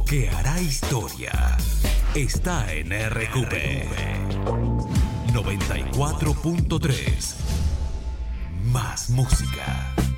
que hará historia está en RQP 94.3. Más música.